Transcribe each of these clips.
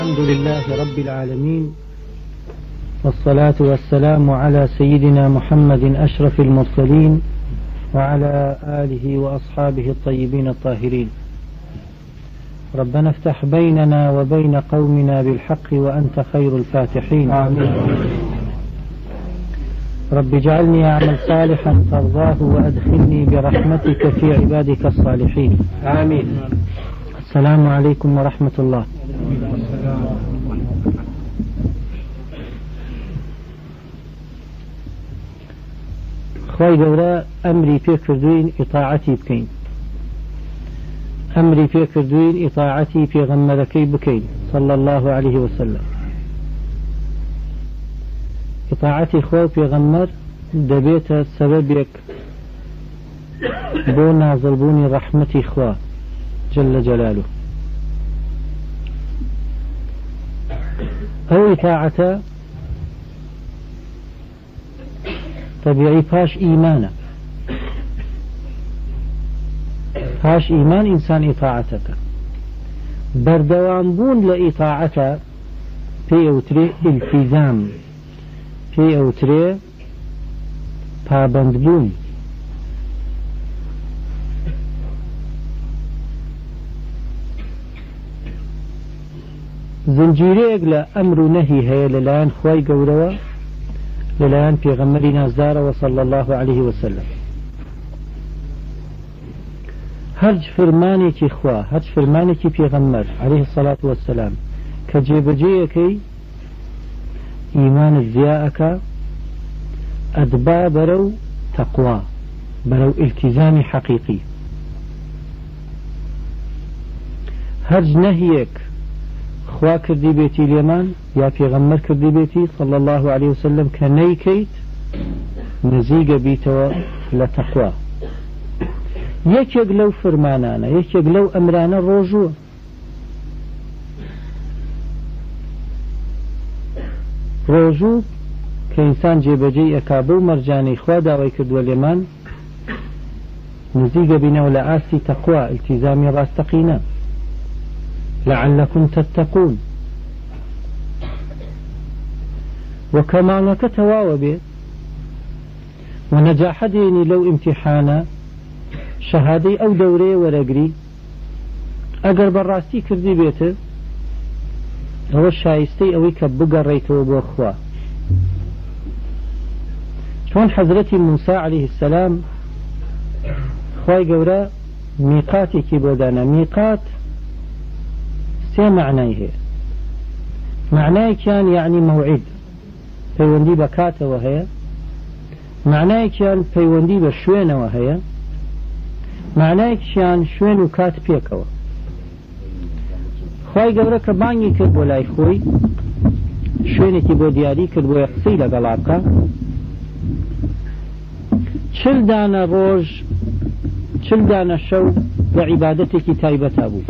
الحمد لله رب العالمين، والصلاة والسلام على سيدنا محمد أشرف المرسلين وعلى آله وأصحابه الطيبين الطاهرين. ربنا افتح بيننا وبين قومنا بالحق وأنت خير الفاتحين. آمين. رب اجعلني أعمل صالحا ترضاه وأدخلني برحمتك في عبادك الصالحين. آمين. السلام عليكم ورحمة الله. خوای گەورە ئەمری پێکردوین ئیطاعەتی بکەین، ئەمری پێکردوین ئیطاعەتی پێغەمبەرەکەی بکەین صلى الله عليه وسلم. ئیطاعەتی خوا و پێغەمبەر دەبێتە سەبەبێک بۆ نازڵبوونی ڕەحمەتی خوا جل جلاله. ئەو ئیطاعەتە طبيعي پاش إيمانه، پاش إيمان إنسان إطاعتك بردوان بون لإطاعته في أوتري التزام، في أوتري پابند بون. زنجيريك لأمر نهي هي للان خواي قولوا للان پیغمبری نازدار صلى الله عليه وسلم. هرج فرماني كي خوا، هرج فرماني كي پیغمبر عليه الصلاة والسلام كجيبجيكي إيمان الزياءك أدبا برو تقوى، برو التزام حقيقي. هرج نهيك خوا کردی بێتی لێمان یا پێغەمبەر کردی بێتی صلى الله عليه وسلم کە نەیکەیت نزیگە بیتەوە لە تەقوا. یەکێک لەو فەرمانانە، یەکێک لەو ئەمرانە ڕۆژووە. ڕۆژوو کە ئینسان جێبەجێی ئەکا بەو مەرجانەی خوا داوای کردووە لێمان نزیگە بینەوە لە ئاستی تەقوا، التیزامی ڕاستەقینە. لعلكم تتقون. وكما لك تواوبه ونجاح ديني لو امتحانا شهادي او دوري ورقري اگر براستي كردي بيته هو الشايستي اوي كبقى ريتو بوخوا. شون حضرتي موسى عليه السلام خواي قورا ميقاتي كي بودانا ميقات سي معناه هي معناه كان يعني موعد پەیوەندی بەکاتەوە هەیە، معنایەکیان پەیوەندی بە شوێنەوە هەیە، معنایەکیان شوێن و کات پێکەوە. خوای گەورە کە بانگی کرد بۆ لای خۆی، شوێنێکی بۆ دیاری کرد بۆ قسەی لەگەڵا بکە، 40 دانە ڕۆژ 40 دانە شەو بە عیبادەتێکی تایبەتە بوو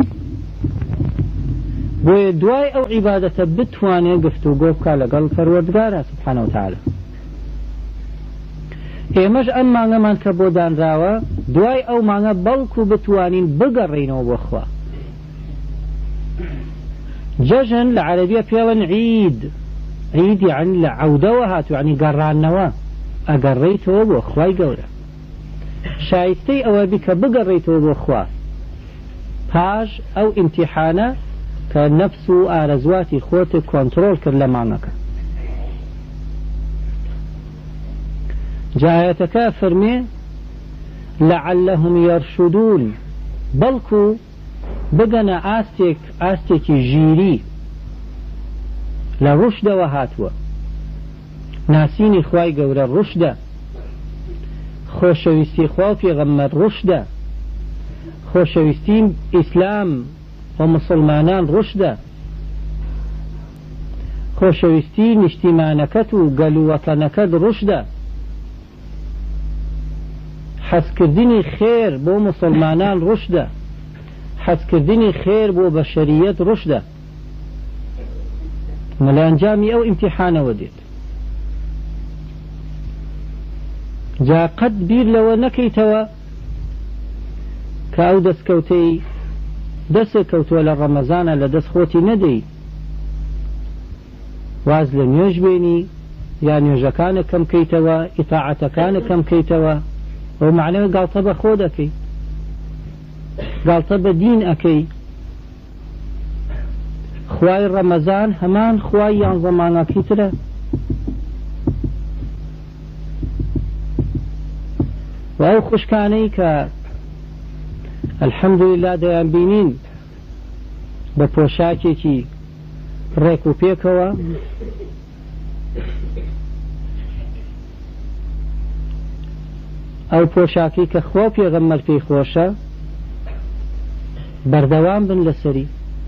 بۆیە دوای ئەو عیبادەتە بتوانێت گفتوگۆ بکا لەگەڵ پەروەردگارە سبحانە وتعالە. ئێمەش ئەم مانگەمان کە بۆ دانراوە دوای ئەو مانگە بەڵکو بتوانین بگەڕێینەوە بۆ خوا. جەژن لە عەرەبیە پێڵن عید، عید یعنی لە عەودەوە هاتووە، یعنی گەڕانەوە، ئەگەڕێیتەوە بۆ خوای گەورە. شایستەی ئەوە بی کە بگەڕێیتەوە بۆ خوا پاش ئەو ئیمتیحانە کە نەفس و ئارەزواتی خۆتت کۆنتڕۆڵ کرد لە مانگەکە. جایەتەکە فەرمێ لعلهم يرشدون، بەڵکو بگەنە ئاستێکی ژیری لە ڕوشدەوە هاتووە. ناسینی خوای گەورە ڕوشدە، خۆشەویستی خوا و پێغەمبەر ڕوشدە، خۆشەویستی ئیسلام و مسلمانان ڕوشدە، خۆشەویستی نیشتیمانەکەت و گەلووەتەنەکەت ڕوشدە، حەزکردنی خێر بۆ مسلمانان ڕوشدە، حەزکردنی خێر بۆ بەشەریەت ڕوشدە. مەلانجامی ئەو ئیمتیحانەوە دێت. جا قەت بیر لەوە نەکەیتەوە کە ئەو دەستکەوتەی دەسێک کەوتووە لە ڕەمەزانە لە دەست خۆتی نەدەی واز لە نوێژ بێنی یا نوێژەکانە کەم کەیتەوە ئیتاعەتەکانە کەم کەیتەوە ئەو معنەوە گاڵتە بە خۆ دەکەی گاڵتە بە دین ئەەکەی خوای ڕەمەزان هەمان خوای یان زەمانەکی ترە و ئەو خوشکانەی کە الحەمدولله دەیان بینین بە پۆشاکێکی ڕێک و پێکەوە ئەو پۆشاکی کە خۆ پێغەمبەر پێی خۆشە بەردەوام بن لەسەری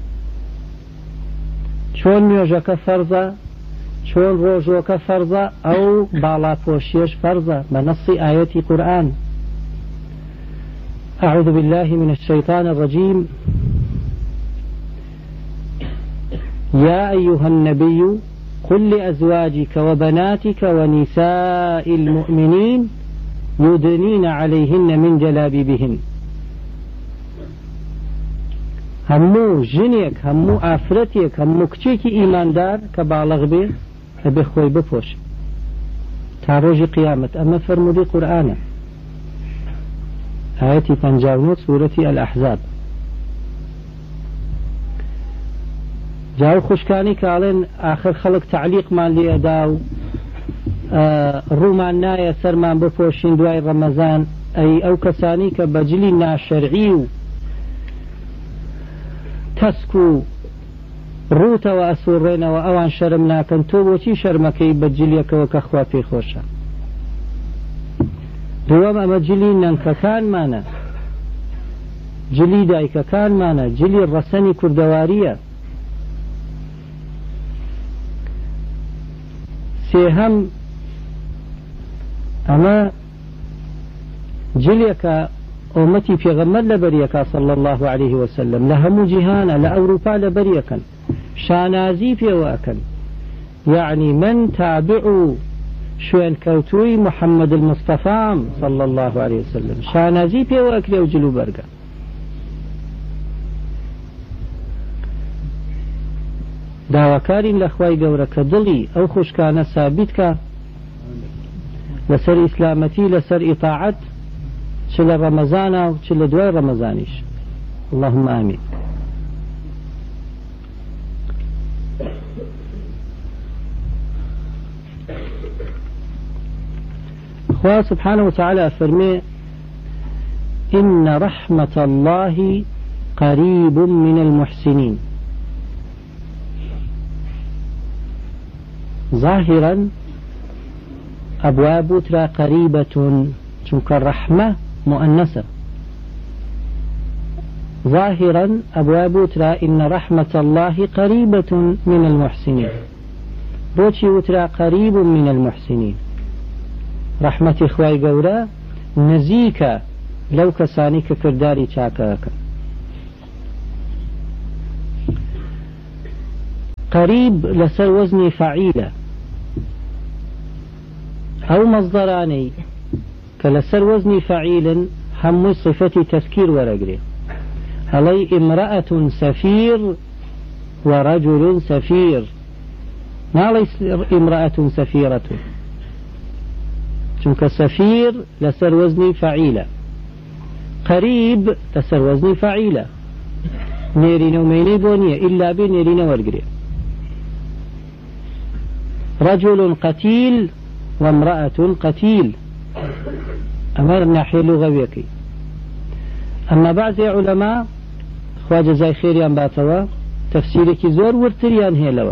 چۆن نوێژەکە فەرزە چۆن ڕۆژۆکە فەرزە ئەو باڵاپۆشیەش فەرزە بە نەسی ئاەتی قورئان أعوذ بالله من الشيطان الرجيم يا أيها النبي قل لأزواجك وبناتك ونساء المؤمنين يدنين عليهن من جلابيبهن همو جنيك همو آفرتيك همو كچيكي إيماندار كبالغ به بخوي بپوش تاروج قيامة أما فرمودي قرآن آياتي 59 سورة الأحزاب جاو خوشكاني كالين آخر خلق تعليق مان لي أداو رومان نايا سرمان بپوشين دواي رمضان أي أو كساني كبجلي ناشرعي تسكو روتا وأسورين وأوان شرمنا كنتو وشي شرمكي بجليك وكخوا في خوشا دوام أما جلي ننككان مانا جلي دايككان مانا جلي الرساني كردوارية سيهم أما جليك أمتي في غمد لبريكا صلى الله عليه وسلم لهم جهانا لأوروبا لبريكا شانازي في وأكن يعني من تابعوا شوين كوتوي محمد المصطفى صلى الله عليه وسلم شانازي في وأكل وجلو برقا داوكارين لأخواي قورك ضلي أو خوش كان ثابتك لسر إسلامتي لسر إطاعت شل رمضان وشل دواي رمضانيش اللهم آمين أخوة سبحانه وتعالى فرمي إن رحمة الله قريب من المحسنين ظاهرا أبواب ترى قريبة چونك الرحمة مؤنثة ظاهرا أبواب ترى إن رحمة الله قريبة من المحسنين بوشي وترى قريب من المحسنين رحمة إخوائي قولا نزيك لو كسانيك كرداري چاكاك قريب لسر وزن فعيلة أو مصدراني كلسر وزن فعيل هم صفة تذكير ورقري علي امرأة سفير ورجل سفير ما ليس امرأة سفيرة چونك سفير لسر وزن فعيلة قريب لسر وزن فعيلة نيرين وميني بونية إلا بنيرين ورقري رجل قتيل وامرأة قتيل أمر ناحية لغوية أما بعض علماء خواجه زي خيريان باتوا تفسيرك زور ورتريان هيلوا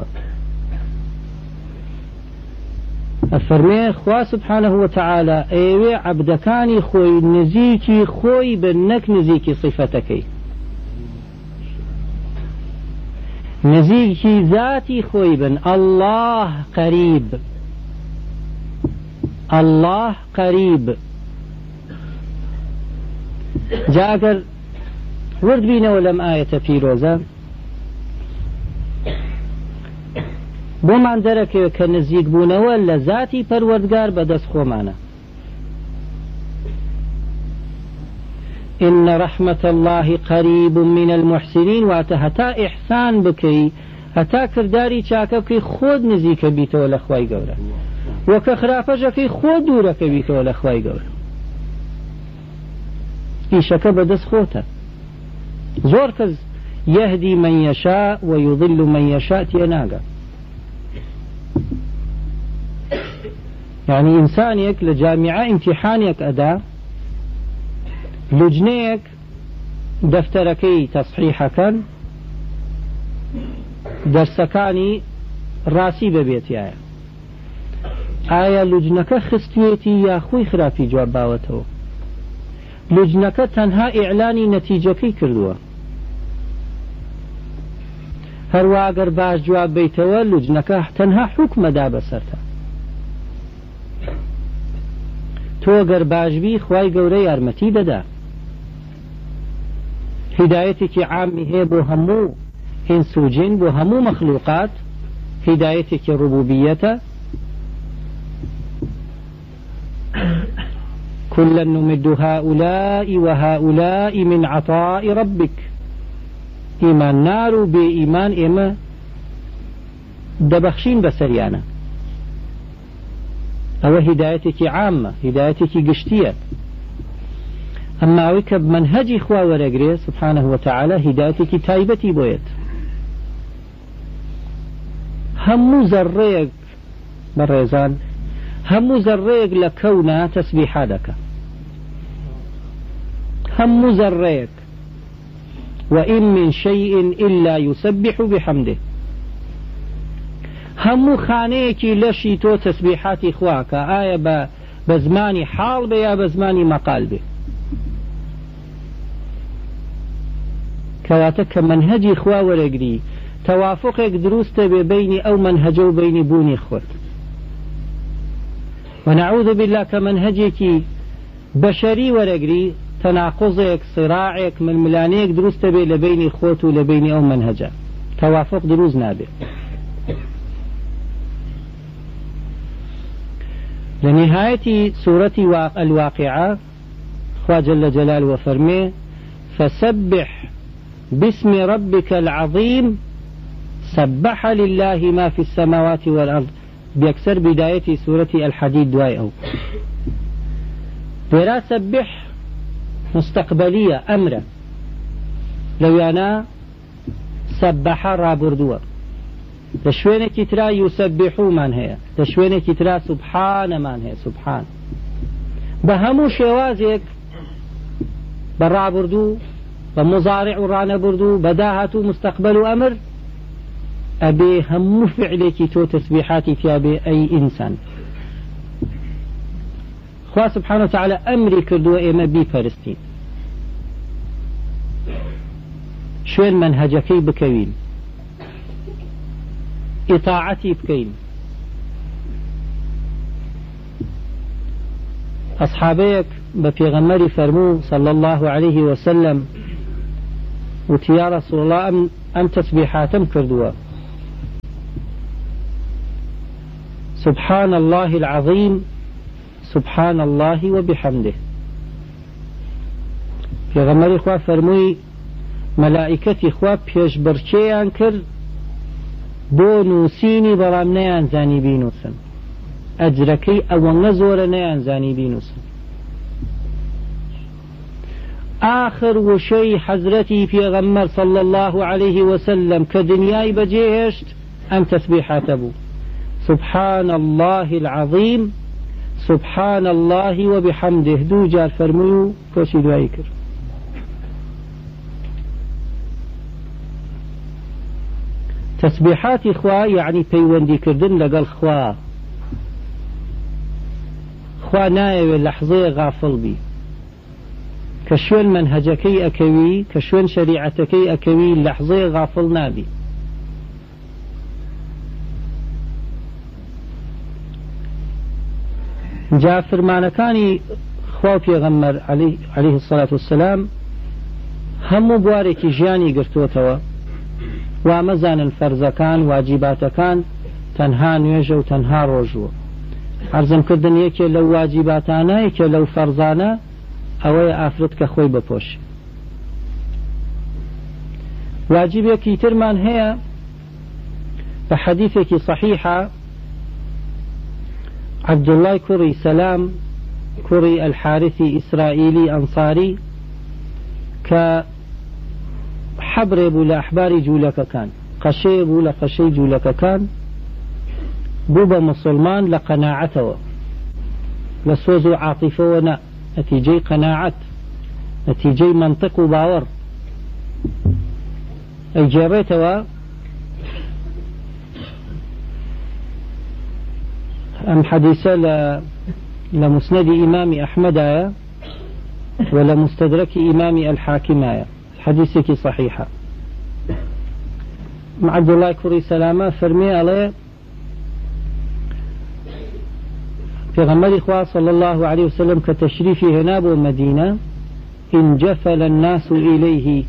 الفرمي خوا سبحانه وتعالى ايوه عبدكاني خوي نزيكي خوي بنك نزيكي صفتكي نزيكي ذاتي خوي بن الله قريب الله قريب جاكر ورد بينا ولم آية في روزة بومان درك كنزيك بونا ولا ذاتي پروردگار بدس خومانا إن رحمة الله قريب من المحسنين واتهتا إحسان بكي هەتا کردداری چاکە بکەی خۆت نزیکە بیتەوە لە خوای گەورە وەکە خراپەشەکەی خۆ دوورەکە بیتەوە لە خوای گەورە ئیشەکە بەدەست خۆتە زۆر کەس يهدي من يشاء ويضل من يشاء تيناغا يعني إنسانيك لجامعة امتحانيك أدا لجنيك دفتركي تصحيحك درسكاني راسي ببيتي آية لجنك خستويتي يا خوي خرافي جواب باوته لجنك تنها إعلاني نتيجكي كردوه هەروەگەر باش جواب بیتەوە لوجنەکە تەنها حکمەدا بەسەرتە تۆ گەر باشبی خوای گەورە یارمەتی دەدا هیدایەتێکی عامی هەیە بۆ هەموو ئینس و جین بۆ هەموو مەخلوقات هیدایەتێکی ڕوبوبیەتە كلا نمد هؤلاء وهؤلاء من عطاء ربك إيمان نار بإيمان إما دبخشين بسريانا أو هدايتك عامة هدايتك قشتية أما ويكب منهج إخوة ورقري سبحانه وتعالى هدايتك تايبتي بويت هم زريق بريزان هم زريق لكونا تسبيحاتك هم زريق وإن من شيء إلا يسبح بحمده هم خانيكي لشي تو تسبيحات إخواك آية بزماني حال بيا بزماني مقال به كواتك منهج إخوا ورقري توافقك دروست بيني أو منهجو بيني بوني إخوات ونعوذ بالله كمنهجك بشري ورقري تناقضك صراعك من ملانيك دروست بي لبيني خوت ولبيني أو منهجا توافق دروز نابي لنهاية سورة الواقعة خوا جل جلال وفرمي فسبح باسم ربك العظيم سبح لله ما في السماوات والأرض بيكسر بداية سورة الحديد دواي أو ولا سبح مستقبلية أمرا لو أنا سبح رابردوا تشوينك ترى يسبحوا من هي تشوينك ترى سبحان من هي سبحان بهمو شوازك برابردو بمضارع ورانا بردو بداهة مستقبل أمر أبي هم فعلك تو تسبيحاتي في أبي أي إنسان خوا سبحانه وتعالى أمري كردو إما بي فرستين شوين منهجكي بكوين إطاعتي بكين أصحابيك بفيغمري فرمو صلى الله عليه وسلم وتيا رسول الله أم تسبيحاتم كردوا سبحان الله العظيم سبحان الله وبحمده پیغمبر خوا فرموی ملائکتی خوا پیش برچیان کرد بۆ نووسینی بەڵام نەیانزانی بینووسن ئەجرەکەی ئەوەنە زۆرە نەیانزانی بینووسن آخر وشەی حەزرەتی پێغەمبەر صلى الله عليه وسلم کە دنیای بەجێهێشت ئەم تەسبیحاتە بوو سبحان الله العظيم سبحان الله وبحمده دو جار فرموو کۆچی دوایی کرد تسبيحات إخوة يعني بيوندي كردن لقال خوا نايو اللحظة غافل بي كشوين منهجكي أكوي كشوين شريعتكي أكوي اللحظة غافل نابي جاء فرمانكاني خوا پیغمبر عليه الصلاة والسلام هم بواريكي جياني قرتوتوا وامزان فرزكان واجباتكان تنها نوێژە و تنها ڕۆژوە عرضم کردن یەکێ لەو واجباتانە یەکێ لەو فەرزانە ئەوەیە ئافرەت کە خۆی بپۆشێ واجبێکی ترمان هەیە بحديثك صحيحة عبد الله كري سلام كري الحارثي إسرائيلي أنصاري كحبر بولا أحبار جولك كان قشي بولا قشي جولك كان بوبا مسلمان لقناعته لسوز عاطفة ونا نتيجي قناعة نتيجي منطق وباور أي جابيته أم حديثة لمسند إمام أحمد آية ولا مستدرك إمام الحاكم آية حديثك صحيحة مع عبد الله كري سلامة فرمي عليه في غمر إخوة صلى الله عليه وسلم كتشريف هناب ومدينة انجفل الناس إليه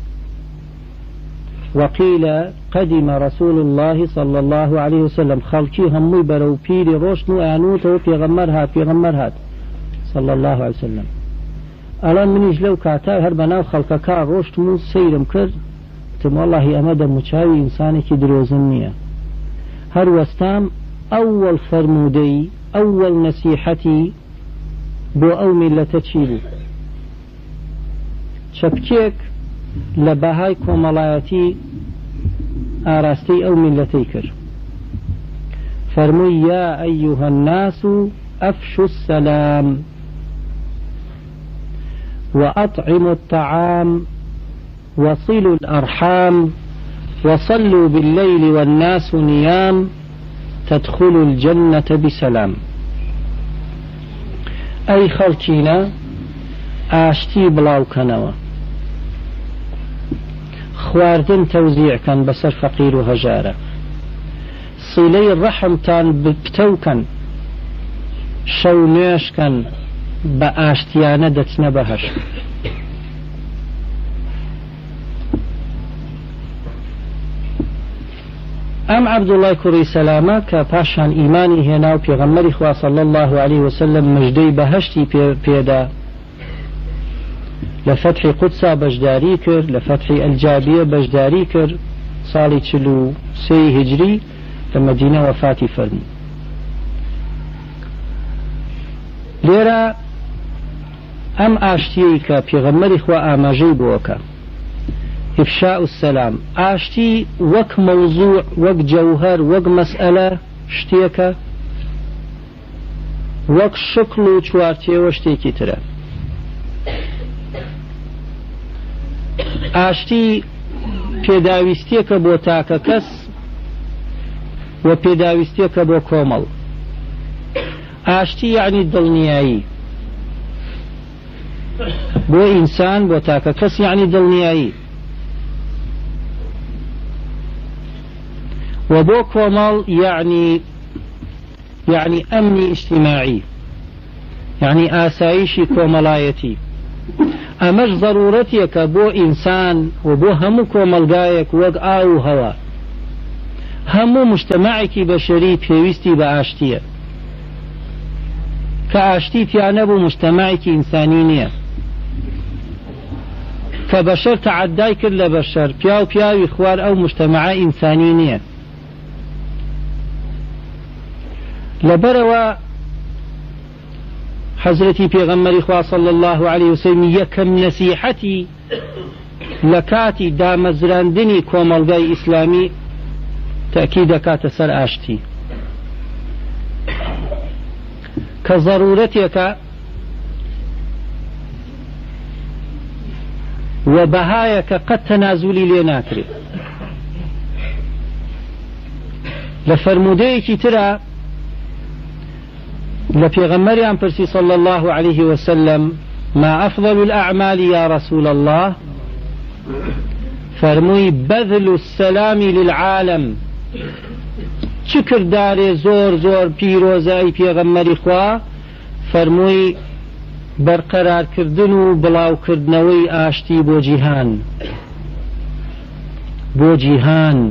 وقيل قدم رسول الله صلى الله عليه وسلم خلقي همي برو بيري روشنو آنوته في غمرها صلى الله عليه وسلم الان منيش لو كاتا هربنا خلقكا روشتمو سيرم كر تم والله أمد مچاوي إنساني كي دروزنية هر وستام أول فرمودي أول نصيحتي بو أو ملة تشيبو شبكيك لبهاي كومالايتي آراستي أو ملتي كر فرمي يا أيها الناس أفشوا السلام وأطعموا الطعام وصلوا الأرحام وصلوا بالليل والناس نيام تدخلوا الجنة بسلام أي خلقينا آشتي بلاو كنوا خواردن توزيع كان بسر فقير وهجارة صلي الرحم كان ببتو كان شونيش كان بآشتيانة دتنا بهش أم عبد الله كري سلامة كباشان إيماني هنا وبيغمر إخوة صلى الله عليه وسلم مجدي بهشتي بيدا لفتح قدسا بجداري كر لفتح الجابية بجداري كر صالي تشلو سي هجري لمدينة وفاتي فرمي ليرا أم آشتي كبيغمر إخوة آماجي بوكا إفشاء السلام آشتي وك موضوع وك جوهر وك مسألة شتيك وك شكل چوارتي وشتيكي ترى آشتي پێداویستیەکە بۆ تاکە کەس و پێداویستیەکە بۆ کۆمەڵ ئاشتی یعنی دڵنیایی بۆ ئینسان بۆ تاکە کەس یعنی دڵنیایی و بۆ کۆمەڵ یعنی ئەمنی اجتماعی یعنی ئاسایشی کۆمەڵایەتی ئەمەش ضرورەتێکە بۆ ئینسان و بۆ هەموو کۆمەلگایەک وەک ئاو و هەوا هەموو مجتەمەعێکی بەشەری پێویستی بە ئاشتیە کە ئاشتی تیا نەبوو مجتەمەعێکی ئینسانی نییە کە بەشەر تەعەدای کرد لە بەشەر پیا و پیاوی خوار ئەو مجتەمەعە ئینسانی نییە لەبەرەوە حضرتي پیغمبر خوا صلى الله عليه وسلم يكم نصيحتي لكاتي دامزراندني كوملغاي اسلامي تأكيد كات سر آشتي كضرورتك وبهايك قد تنازلي لناكري لفرموديك ترى لبيغمر عن برسي صلى الله عليه وسلم ما أفضل الأعمال يا رسول الله فرموي بذل السلام للعالم شكر داري زور زور بيروزاي بيغمر خوا فرموي برقرار كردنو بلاو كردنوي آشتي بو جيهان بو جيهان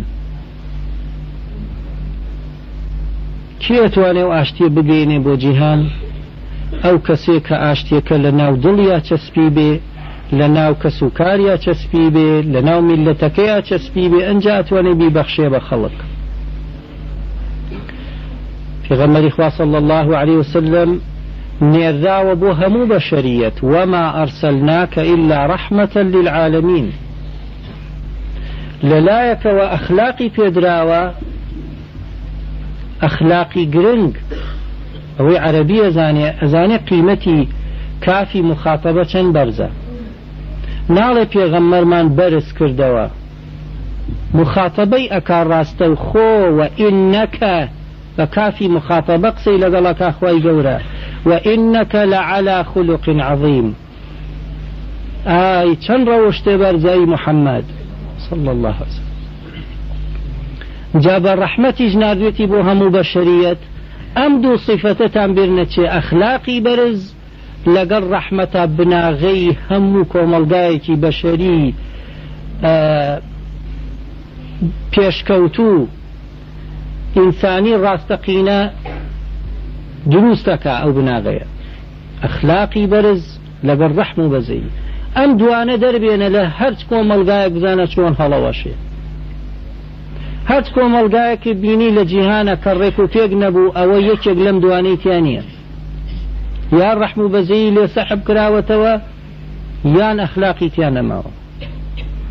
كي اتواني واشتي بقيني بو جيهان او كسيك اشتيك لناو دليا چسبي بي لناو كسوكاريا چسبي بي لناو ملتكيا چسبي بي انجا اتواني بي بخشي بخلق پێغەمبەری خوا صلی الله عليه وسلم نێرداوە بۆ هەموو بەشەریەت وما ئەرسەلناکە إلا رحمة للعالمين لەلایەکەوە ئەخلاقی پێدراوە ئەخلاقی گرنگ ئەوەی عەرەبی ئەزانێ قیمەتی کافی مخاتەبە چەند بەرزە ناڵێ پێغەمبەرمان بەرز کردەوە مخاتەبەی ئەکا ڕاستە و خۆوە ئینەکە بە کافی مخاتەبە قسەی لەگەڵەکە خوای گەورە وإنك لعلى خلق عظيم چەند ڕەوشتێ بەرزایی محەممەد صلى الله عليه وسلم جا بە ڕەحمەتی ژناردوێتی بۆ هەموو بەشەریەت ئەم دوو صیفەتەتان بێنەچێ ئەخلاقی بەرز لەگەڵ ڕەحمەتە بناغەی هەموو کۆمەڵگایەکی بەشەری پێشکەوتوو ئینسانی ڕاستەقینە دروستەکە ئەو بناغەیە ئەخلاقی بەرز لەگەڵ ڕەحم و بەزەی ئەم دوانە دەربێنە لە هەرچ کۆمەڵگایەک بزانە چۆن هەڵەوەشێ هەرچ کۆمەڵگایەکی بینی لە جیهانە کە ڕێک و پێک نەبوو ئەوە یەکێک لەم دوانەی تیان نییە یان ڕەحم و بەزەی لێ سەحب کراوەتەوە یان ئەخلاقی تیان نەماوە